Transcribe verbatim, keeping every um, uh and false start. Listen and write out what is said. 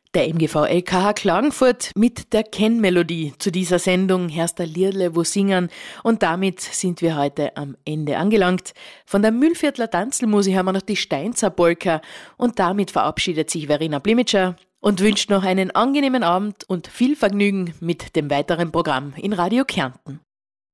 Der M G V L K H Klagenfurt mit der Kennmelodie zu dieser Sendung Herst der Liedle wo singen, und damit sind wir heute am Ende angelangt. Von der Mühlviertler Tanzelmusik haben wir noch die Steinzer Polka, und damit verabschiedet sich Verena Blimitscher und wünscht noch einen angenehmen Abend und viel Vergnügen mit dem weiteren Programm in Radio Kärnten.